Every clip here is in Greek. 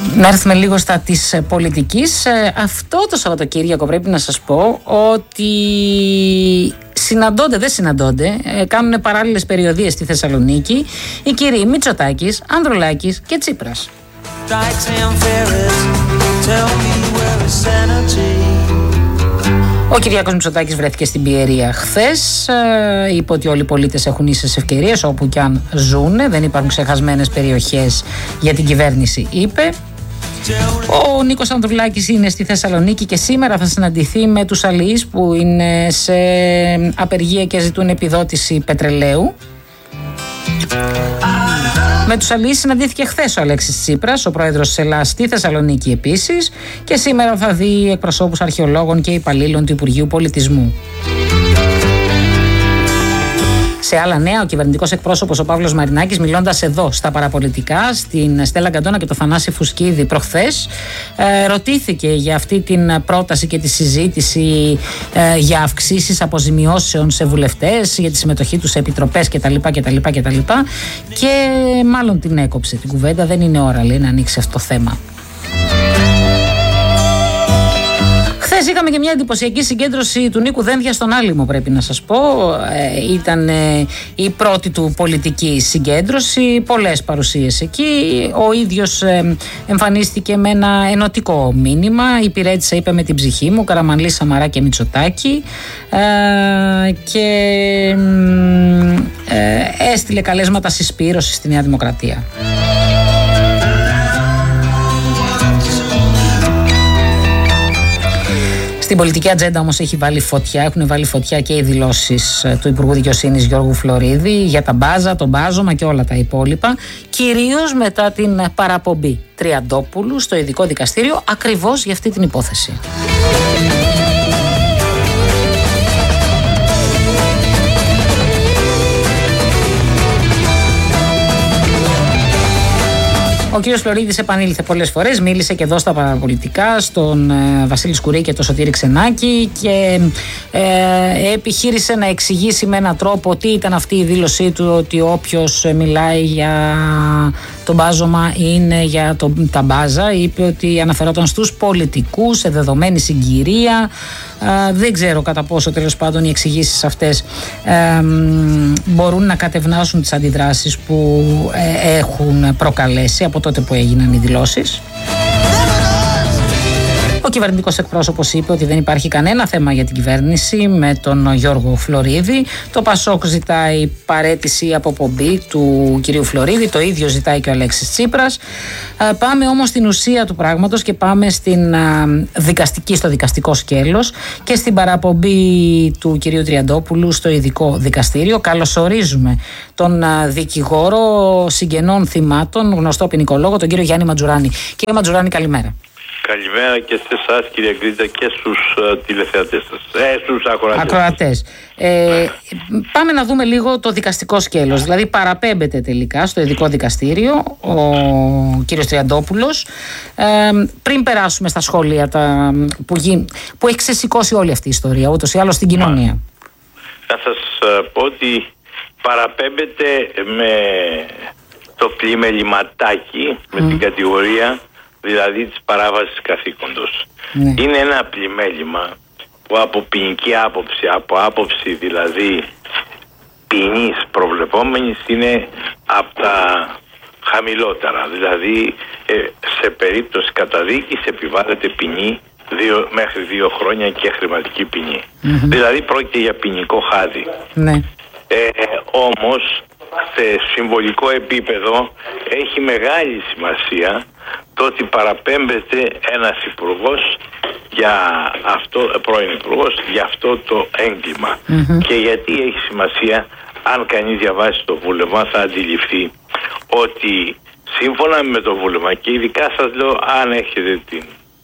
Να έρθουμε λίγο στα της πολιτικής. Αυτό το Σαββατοκύριακο πρέπει να σας πω ότι δεν συναντώνται, κάνουν παράλληλες περιοδίες στη Θεσσαλονίκη οι κύριοι Μητσοτάκης, Ανδρουλάκης και Τσίπρας. Ο Κυριάκος Μητσοτάκης βρέθηκε στην Πιερία χθες. Είπε ότι όλοι οι πολίτες έχουν ίσες ευκαιρίες όπου κι αν ζουνε. Δεν υπάρχουν ξεχασμένες περιοχές για την κυβέρνηση, είπε. Ο Νίκος Ανδρουλάκης είναι στη Θεσσαλονίκη και σήμερα θα συναντηθεί με τους αλληλείς που είναι σε απεργία και ζητούν επιδότηση πετρελαίου. Με τους αλληλείς συναντήθηκε χθες ο Αλέξης Τσίπρας, ο πρόεδρος της Ελλάδας, στη Θεσσαλονίκη επίσης, και σήμερα θα δει εκπροσώπους αρχαιολόγων και υπαλλήλων του Υπουργείου Πολιτισμού. Σε άλλα νέα, ο κυβερνητικός εκπρόσωπος ο Παύλος Μαρινάκης, μιλώντας εδώ στα παραπολιτικά, στην Στέλλα Γκαντώνα και το Θανάση Φουσκίδη προχθές, ρωτήθηκε για αυτή την πρόταση και τη συζήτηση για αυξήσεις αποζημιώσεων σε βουλευτές, για τη συμμετοχή τους σε επιτροπές κτλ. Και μάλλον την έκοψε την κουβέντα. Δεν είναι ώρα, λέει, να ανοίξει αυτό το θέμα. Χθες είχαμε και μια εντυπωσιακή συγκέντρωση του Νίκου Δένδια στον Άλυμο, πρέπει να σας πω. Ήταν η πρώτη του πολιτική συγκέντρωση, πολλές παρουσίες εκεί. Ο ίδιος εμφανίστηκε με ένα ενωτικό μήνυμα. Υπηρέτησα, είπε, με την ψυχή μου, Καραμανλή, Σαμαρά και Μητσοτάκη, και έστειλε καλέσματα συσπήρωσης στη Νέα Δημοκρατία. Στην πολιτική ατζέντα όμως έχουν βάλει φωτιά και οι δηλώσεις του Υπουργού Δικαιοσύνης Γιώργου Φλωρίδη για τα μπάζα, τον μπάζωμα και όλα τα υπόλοιπα, κυρίως μετά την παραπομπή Τριαντόπουλου στο ειδικό δικαστήριο ακριβώς για αυτή την υπόθεση. Ο κύριος Φλωρίδης επανήλθε πολλές φορές, μίλησε και εδώ στα παραπολιτικά στον Βασίλη Σκουρή και τον Σωτήρη Ξενάκη και επιχείρησε να εξηγήσει με έναν τρόπο τι ήταν αυτή η δήλωσή του, ότι όποιος μιλάει για το μπάζωμα είναι για τα μπάζα. Είπε ότι αναφερόταν στους πολιτικούς σε δεδομένη συγκυρία. Δεν ξέρω κατά πόσο τέλος πάντων οι εξηγήσεις αυτές μπορούν να κατευνάσουν τις αντιδράσεις που έχουν προκαλέσει από τότε που έγιναν οι δηλώσεις. Ο κυβερνητικός εκπρόσωπος είπε ότι δεν υπάρχει κανένα θέμα για την κυβέρνηση με τον Γιώργο Φλωρίδη. Το ΠΑΣΟΚ ζητάει παραίτηση ή αποπομπή του κυρίου Φλωρίδη, το ίδιο ζητάει και ο Αλέξης Τσίπρας. Πάμε όμως στην ουσία του πράγματος και πάμε στο δικαστικό σκέλος και στην παραπομπή του κυρίου Τριαντόπουλου στο ειδικό δικαστήριο. Καλωσορίζουμε τον δικηγόρο συγγενών θυμάτων, γνωστό ποινικολόγο, τον κύριο Γιάννη Ματζουράνη. Κύριε Ματζουράνη, καλημέρα. Καλημέρα και σε εσάς, κύριε Γκρίζα, και στους τηλεθεατές σας, στους ακροατές. Πάμε να δούμε λίγο το δικαστικό σκέλος. Δηλαδή παραπέμπεται τελικά στο ειδικό δικαστήριο ο κύριος Τριαντόπουλος. Πριν περάσουμε στα σχόλια που έχει ξεσηκώσει όλη αυτή η ιστορία, ούτως ή άλλως στην κοινωνία. Θα σας πω ότι παραπέμπεται με το πλημεληματάκι, με την κατηγορία δηλαδή της παράβασης καθήκοντος. Ναι. Είναι ένα πλημέλημα που από ποινική άποψη, από άποψη δηλαδή ποινής προβλεπόμενης, είναι από τα χαμηλότερα. Δηλαδή σε περίπτωση καταδίκης επιβάλλεται ποινή μέχρι 2 χρόνια και χρηματική ποινή. Δηλαδή πρόκειται για ποινικό χάδι. Ναι. Όμως σε συμβολικό επίπεδο έχει μεγάλη σημασία το ότι παραπέμπεται ένας υπουργός πρώην υπουργός για αυτό το έγκλημα. Και γιατί έχει σημασία? Αν κανείς διαβάσει το βούλευμα θα αντιληφθεί ότι σύμφωνα με το βούλευμα, και ειδικά σας λέω αν έχετε την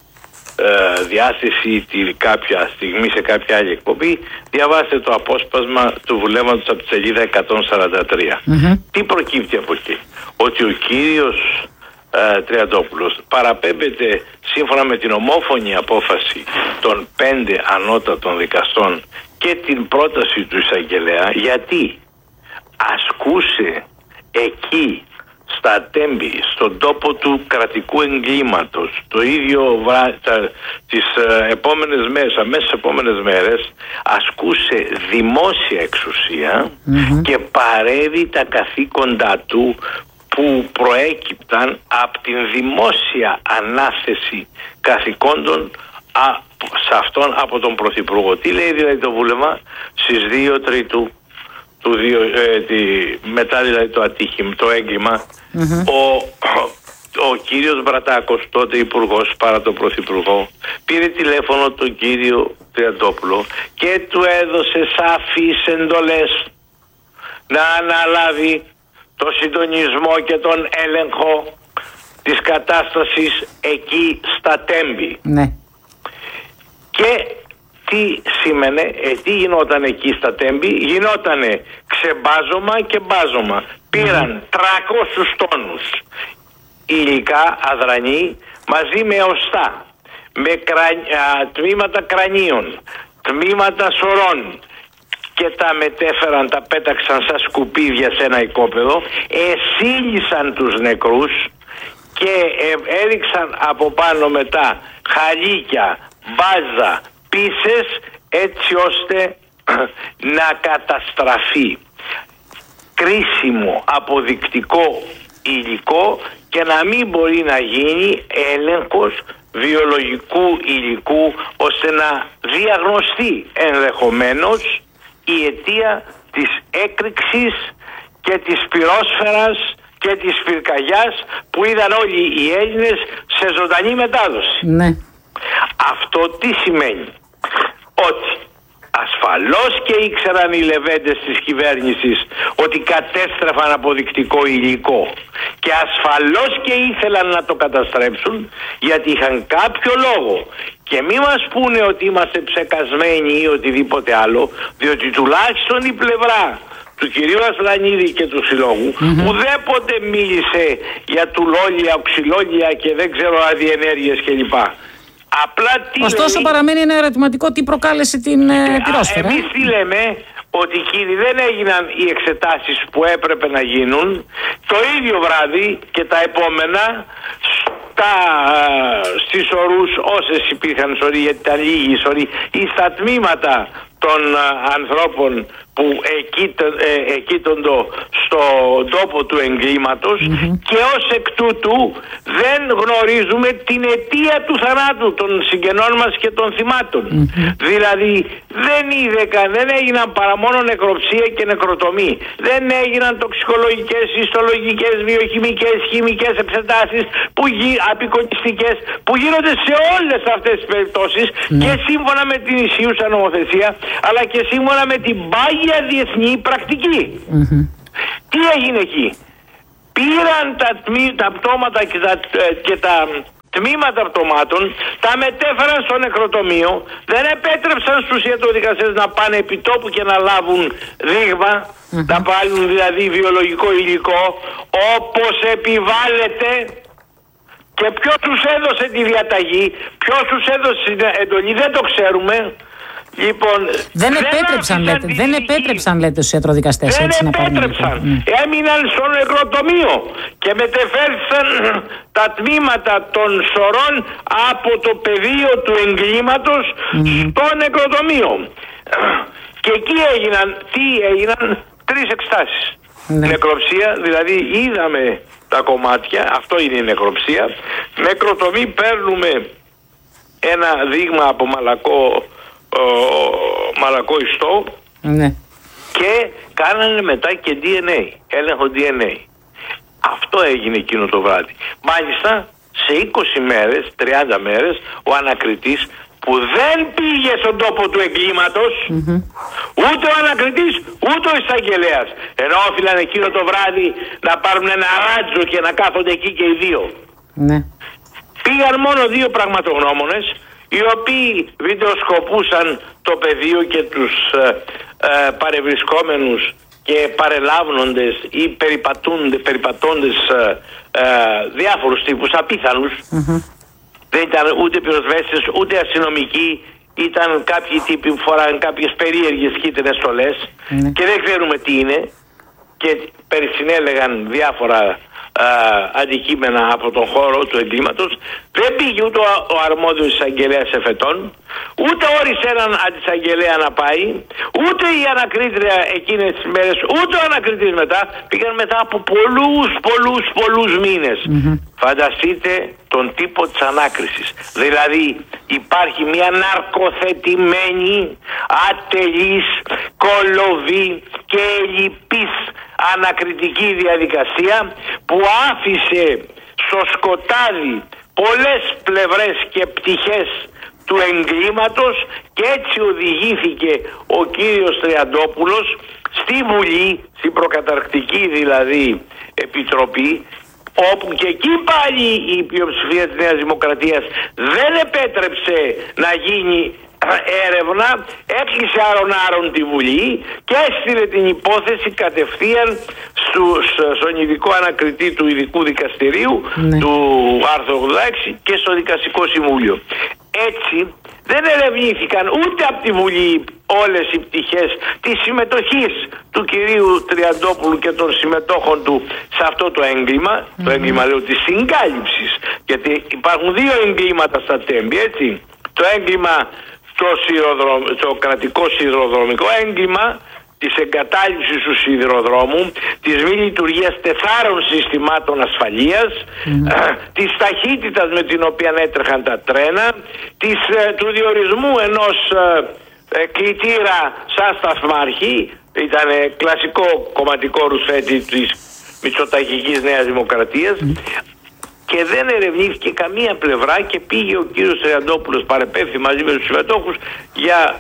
διάθεση κάποια στιγμή σε κάποια άλλη εκπομπή, διαβάστε το απόσπασμα του βουλεύματος από τη σελίδα 143. Τι προκύπτει από εκεί? Ότι ο κύριος Τριαντόπουλος παραπέμπεται σύμφωνα με την ομόφωνη απόφαση των 5 ανώτατων δικαστών και την πρόταση του εισαγγελέα, γιατί ασκούσε εκεί στα Τέμπη, στον τόπο του κρατικού εγκλήματος, το ίδιο τις επόμενες μέρες, αμέσως τις επόμενες μέρες, ασκούσε δημόσια εξουσία και παρέβη τα καθήκοντά του που προέκυπταν από την δημόσια ανάθεση καθηκόντων σε αυτόν από τον Πρωθυπουργό. Τι λέει δηλαδή το βούλευμα? Στις 2 Τρίτου μετά δηλαδή το ατύχημα, το έγκλημα, ο κύριος Μπρατάκος, τότε υπουργός παρά τον Πρωθυπουργό, πήρε τηλέφωνο τον κύριο Τριαντόπουλο και του έδωσε σαφείς εντολές να αναλάβει το συντονισμό και τον έλεγχο της κατάστασης εκεί στα Τέμπη. Ναι. Και τι σήμαινε, τι γινόταν εκεί στα Τέμπη? Γινότανε ξεμπάζωμα και μπάζωμα. Πήραν 300 τόνους υλικά αδρανή μαζί με οστά, με τμήματα κρανίων, τμήματα σωρών, και τα μετέφεραν, τα πέταξαν σαν σκουπίδια σε ένα οικόπεδο, εσύλισαν τους νεκρούς και έριξαν από πάνω μετά χαλίκια, μπάζα, πίσες, έτσι ώστε να καταστραφεί κρίσιμο αποδεικτικό υλικό και να μην μπορεί να γίνει έλεγχος βιολογικού υλικού, ώστε να διαγνωστεί ενδεχομένως η αιτία της έκρηξης και της πυρόσφαιρας και της πυρκαγιάς που είδαν όλοι οι Έλληνες σε ζωντανή μετάδοση. Ναι. Αυτό τι σημαίνει? Ότι ασφαλώς και ήξεραν οι λεβέντες της κυβέρνησης ότι κατέστρεφαν αποδεικτικό υλικό και ασφαλώς και ήθελαν να το καταστρέψουν, γιατί είχαν κάποιο λόγο. Και μη μας πούνε ότι είμαστε ψεκασμένοι ή οτιδήποτε άλλο, διότι τουλάχιστον η πλευρά του κυρίου Ασλανίδη και του συλλόγου ουδέποτε μίλησε για τουλόλια, οξυλόλια και δεν ξέρω αδιενέργειες κλπ. Απλά τι ωστόσο λέει, παραμένει ένα ερωτηματικό τι προκάλεσε την πυρόσφαιρα. Εμείς τι λέμε? Ότι κύριοι δεν έγιναν οι εξετάσεις που έπρεπε να γίνουν το ίδιο βράδυ και τα επόμενα στις ορούς, όσες υπήρχαν σωροί, γιατί ήταν λίγοι σωροί, ή στα τμήματα των ανθρώπων που εκείτοντο στον τόπο του εγκλήματος και ως εκ τούτου δεν γνωρίζουμε την αιτία του θανάτου των συγγενών μας και των θυμάτων. Δηλαδή δεν έγιναν παρά μόνο νεκροψία και νεκροτομή. Δεν έγιναν τοξικολογικές, ιστολογικές, βιοχημικές, χημικές εξετάσεις, απεικονιστικές, που γίνονται σε όλες αυτές τις περιπτώσεις και σύμφωνα με την ισχύουσα νομοθεσία, αλλά και σύμφωνα με την πάγια διεθνή πρακτική. Τι έγινε εκεί? Πήραν τα πτώματα και τα τμήματα πτωμάτων, τα μετέφεραν στο νεκροτομείο, δεν επέτρεψαν στους ιατροδικαστές να πάνε επί τόπου και να λάβουν δείγμα, να πάρουν δηλαδή βιολογικό υλικό, όπως επιβάλλεται. Και ποιος τους έδωσε τη διαταγή, ποιος τους έδωσε την εντολή, δεν το ξέρουμε. Λοιπόν, δεν επέτρεψαν λέτε στους ιατροδικαστές. Δεν επέτρεψαν. Έμειναν στο νεκροτομείο και μετεφέρθησαν τα τμήματα των σωρών από το πεδίο του εγκλήματος στο νεκροτομείο. Και εκεί έγιναν 3 εξετάσεις. Νεκροψία, δηλαδή είδαμε τα κομμάτια, αυτό είναι η νεκροψία. Νεκροτομή, παίρνουμε ένα δείγμα από μαλακό ιστό και κάνανε μετά και DNA, έλεγχο DNA. Αυτό έγινε εκείνο το βράδυ. Μάλιστα σε 20 μέρες, 30 μέρες ο ανακριτής που δεν πήγε στον τόπο του εγκλήματος, ούτε ο ανακριτής ούτε ο εισαγγελέας, ενώ όφυλαν εκείνο το βράδυ να πάρουν ένα ράτζο και να κάθονται εκεί και οι δύο. Πήγαν μόνο 2 πραγματογνώμονες, οι οποίοι βιντεοσκοπούσαν το πεδίο και τους παρευρισκόμενους και παρελάβνοντες ή περιπατώντες διάφορους τύπους απίθανους. Δεν ήταν ούτε πυροσβέστες ούτε αστυνομικοί, ήταν κάποιοι τύποι που φοράγαν κάποιες περίεργες κίτρινες στολές και δεν ξέρουμε τι είναι και περισυνέλεγαν διάφορα αντικείμενα από τον χώρο του εγκλήματος. Δεν πήγε ούτε ο αρμόδιος εισαγγελέας εφετών, ούτε όρισε έναν αντισαγγελέα να πάει, ούτε η ανακρίτρια εκείνες τις μέρες, ούτε ο ανακριτής μετά. Πήγαν μετά από πολλούς μήνες. Φανταστείτε τον τύπο της ανάκρισης. Δηλαδή υπάρχει μια ναρκοθετημένη, ατελής, κολοβή και ελλειπής ανακριτική διαδικασία που άφησε στο σκοτάδι πολλές πλευρές και πτυχές του εγκλήματος, και έτσι οδηγήθηκε ο κύριος Τριαντόπουλος στη Βουλή, στην προκαταρκτική δηλαδή επιτροπή, όπου και εκεί πάλι η πλειοψηφία της Νέας Δημοκρατίας δεν επέτρεψε να γίνει έρευνα, έκλεισε άρον τη Βουλή και έστειλε την υπόθεση κατευθείαν στον ειδικό ανακριτή του ειδικού δικαστηρίου, του άρθρου 86, και στο δικαστικό συμβούλιο. Έτσι δεν ερευνήθηκαν ούτε από τη Βουλή όλες οι πτυχές της συμμετοχής του κυρίου Τριαντόπουλου και των συμμετόχων του σε αυτό το έγκλημα, το έγκλημα λέω της συγκάλυψης, γιατί υπάρχουν δύο εγκλήματα στα Τέμπη, έτσι. Το έγκλημα το κρατικό σιδηροδρομικό έγκλημα της εγκατάλειψης του σιδηροδρόμου, της μη λειτουργίας 4 συστημάτων ασφαλείας, της ταχύτητας με την οποία έτρεχαν τα τρένα, του διορισμού ενός κλητήρα σαν σταθμάρχη, ήταν κλασικό κομματικό ρουσφέτη της μητσοτακικής Νέας Δημοκρατίας, και δεν ερευνήθηκε καμία πλευρά και πήγε ο κύριος Τριαντόπουλος, παρεπέμφθη μαζί με τους συμμετόχους για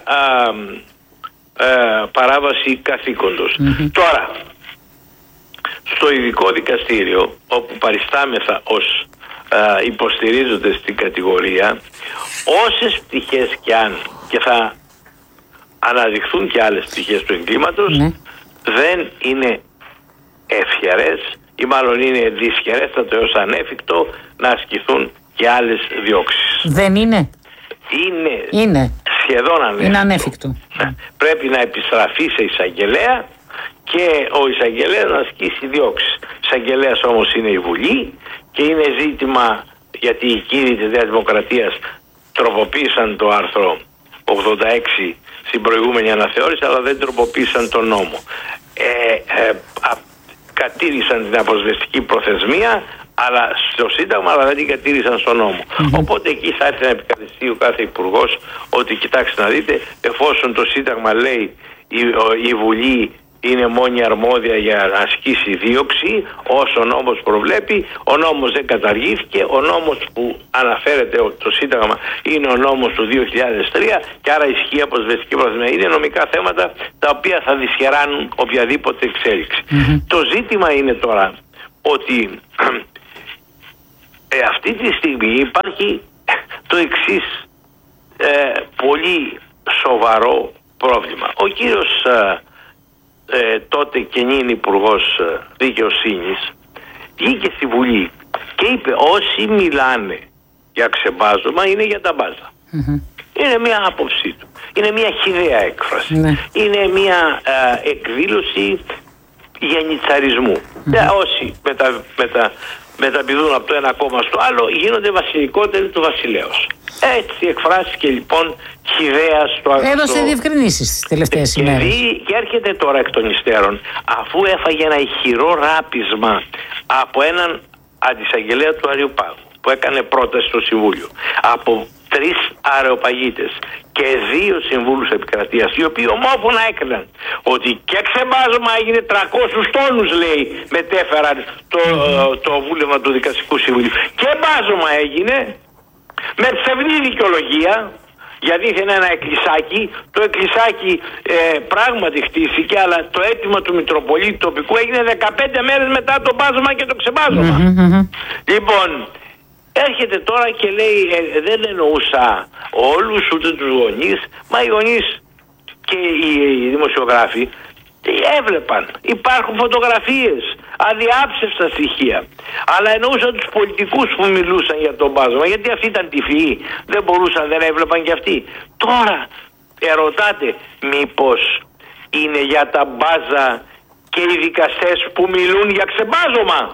παράβαση καθήκοντος. Τώρα, στο ειδικό δικαστήριο, όπου παριστάμεθα ως υποστηρίζονται στην κατηγορία, όσες πτυχές κι αν, και θα αναδειχθούν και άλλες πτυχές του εγκλήματος, δεν είναι ευχερές, ή μάλλον είναι δυσχερέστατο έως ανέφικτο να ασκηθούν και άλλες διώξεις. Δεν είναι. Είναι σχεδόν ανέφικτο. Είναι ανέφικτο. Πρέπει να επιστραφεί σε εισαγγελέα και ο εισαγγελέας να ασκήσει διώξεις. Εισαγγελέας όμως είναι η Βουλή, και είναι ζήτημα, γιατί οι κύριοι της Νέας Δημοκρατίας τροποποίησαν το άρθρο 86 στην προηγούμενη αναθεώρηση, αλλά δεν τροποποίησαν τον νόμο. Κατήρισαν την αποσβεστική προθεσμία αλλά στο Σύνταγμα, αλλά δεν την κατήρισαν στον νόμο. Οπότε εκεί θα έρθει να επικαλεστεί ο κάθε υπουργός ότι κοιτάξτε να δείτε, εφόσον το Σύνταγμα λέει η Βουλή είναι μόνη αρμόδια για να ασκήσει δίωξη, όσο ο νόμος προβλέπει, ο νόμος δεν καταργήθηκε, ο νόμος που αναφέρεται το Σύνταγμα είναι ο νόμος του 2003 και άρα ισχύει αποσβεστική προθεσμία. Είναι νομικά θέματα τα οποία θα δυσχεράνουν οποιαδήποτε εξέλιξη. Το ζήτημα είναι τώρα ότι αυτή τη στιγμή υπάρχει το εξής πολύ σοβαρό πρόβλημα. Ο κύριος τότε καινήν υπουργός δικαιοσύνης βγήκε στη Βουλή και είπε όσοι μιλάνε για ξεμπάζωμα είναι για τα μπάζα. Είναι μια άποψή του, είναι μια χυδαία έκφραση, είναι μια εκδήλωση γενιτσαρισμού. Όσοι μεταπηδούν από το ένα κόμμα στο άλλο γίνονται βασιλικότεροι του βασιλέως. Έτσι εκφράστηκε λοιπόν χυδαία στο αγώνα. Έδωσε διευκρινήσεις τις τελευταίες ημέρες. Και έρχεται τώρα εκ των υστέρων, αφού έφαγε ένα ηχηρό ράπισμα από έναν αντισαγγελέα του Αριοπάγου που έκανε πρόταση στο Συμβούλιο, από 3 αρεοπαγίτες και 2 συμβούλους επικρατείας, οι οποίοι ομόφωνα έκριναν ότι και ξεμπάζωμα έγινε 300 τόνους, λέει, μετέφεραν το βούλευμα του Δικαστικού Συμβουλίου, και μπάζωμα έγινε με ψευδή δικαιολογία, γιατί ήθελε ένα εκκλησάκι. Το εκκλησάκι πράγματι χτίστηκε, αλλά το αίτημα του Μητροπολίτη τοπικού έγινε 15 μέρες μετά το μπάζωμα και το ξεμπάζωμα. Λοιπόν, έρχεται τώρα και λέει δεν εννοούσα όλους ούτε τους γονείς, μα οι γονείς και οι δημοσιογράφοι έβλεπαν. Υπάρχουν φωτογραφίες, αδιάψευστα στοιχεία. Αλλά εννοούσα τους πολιτικούς που μιλούσαν για τον μπάζωμα, γιατί αυτοί ήταν τυφλοί, δεν μπορούσαν, δεν έβλεπαν κι αυτοί. Τώρα ερωτάτε, μήπως είναι για τα μπάζα και οι δικαστές που μιλούν για ξεμπάζωμα?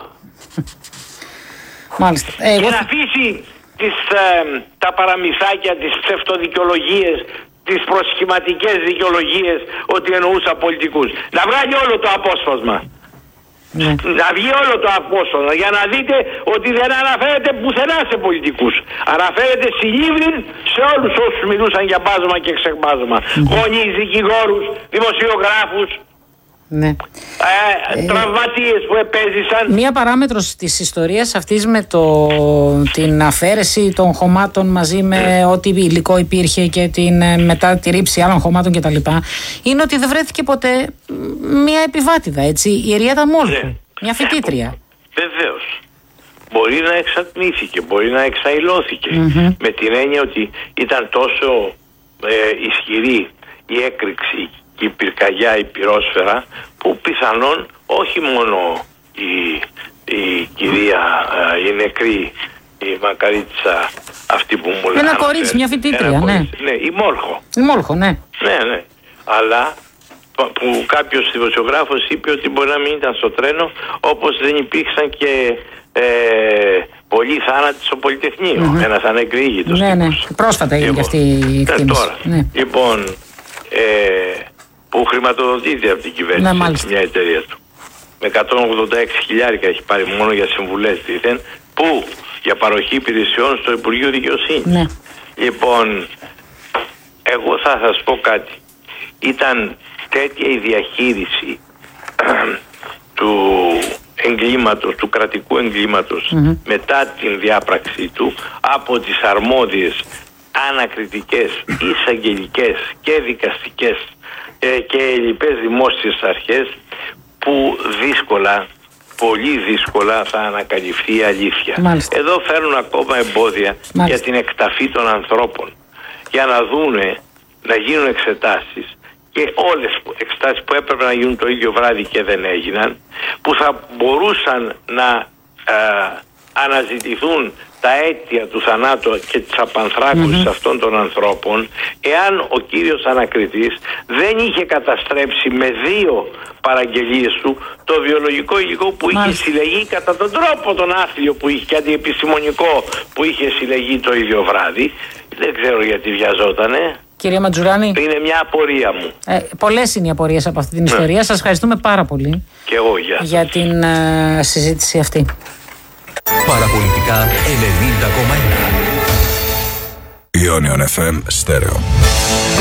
Μάλιστα. Και να αφήσει τα παραμυθάκια, τις ψευτοδικαιολογίες, τις προσχηματικές δικαιολογίες ότι εννοούσα πολιτικούς. Να βγάλει όλο το απόσπασμα. Ναι. Να βγει όλο το απόσπασμα για να δείτε ότι δεν αναφέρεται πουθενά σε πολιτικούς. Αναφέρεται συλλήβδιν σε όλους όσους μιλούσαν για μπάζωμα και ξεκμπάζωμα. Γονείς, δικηγόρους, δημοσιογράφους. Ναι. Τραυματίες που επέζησαν. Μία παράμετρος της ιστορίας αυτής με την αφαίρεση των χωμάτων μαζί με ό,τι υλικό υπήρχε και μετά τη ρήψη άλλων χωμάτων κτλ. Είναι ότι δεν βρέθηκε ποτέ μία επιβάτηδα, έτσι, η Ριέτα Μόλκου, μια φοιτήτρια. Βεβαίως. Μπορεί να εξατμήθηκε, μπορεί να εξαϊλώθηκε, με την έννοια ότι ήταν τόσο ισχυρή η έκρηξη και η πυρκαγιά, η πυρόσφαιρα, που πιθανόν όχι μόνο η κυρία, η νεκρή, η μακαρίτσα αυτή που μου λέει. Ένα κορίτσι, μια φοιτήτρια, ναι. Ναι, η Μόρχο. Η Μόρχο, ναι. Ναι. Αλλά που κάποιος δημοσιογράφος είπε ότι μπορεί να μην ήταν στο τρένο, όπως δεν υπήρξαν και πολλοί θάνατοι στο Πολυτεχνείο. Ένας ανεκρήγητος. Ναι. Πρόσφατα έγινε και αυτή η εκτίμηση. Τώρα. Ναι. Λοιπόν, που χρηματοδοτείται από την κυβέρνηση, μια εταιρεία του. Με 186.000 έχει πάρει μόνο για συμβουλές δήθεν, που για παροχή υπηρεσιών στο Υπουργείο Δικαιοσύνης. Ναι. Λοιπόν, εγώ θα σας πω κάτι. Ήταν τέτοια η διαχείριση του εγκλήματος, του κρατικού εγκλήματος, μετά την διάπραξη του από τις αρμόδιες ανακριτικές, εισαγγελικές και δικαστικές και λοιπές δημόσιες αρχές, που πολύ δύσκολα θα ανακαλυφθεί η αλήθεια. Μάλιστα. Εδώ φέρνουν ακόμα εμπόδια για την εκταφή των ανθρώπων, για να δούνε, να γίνουν εξετάσεις, και όλες εξετάσεις που έπρεπε να γίνουν το ίδιο βράδυ και δεν έγιναν, που θα μπορούσαν να αναζητηθούν τα αίτια του θανάτου και της απανθράκωσης αυτών των ανθρώπων, εάν ο κύριος ανακριτής δεν είχε καταστρέψει με 2 παραγγελίες του το βιολογικό υλικό που είχε συλλεγεί κατά τον τρόπο τον άθλιο που είχε και αντιεπιστημονικό που είχε συλλεγεί το ίδιο βράδυ. Δεν ξέρω γιατί βιαζότανε. Κυρία Ματζουράνη, είναι μια απορία μου. Πολλές είναι οι απορίες από αυτή την ιστορία. Σας ευχαριστούμε πάρα πολύ και εγώ, για την συζήτηση αυτή. Παραπολιτικά 90,1. Ionion FM Stereo.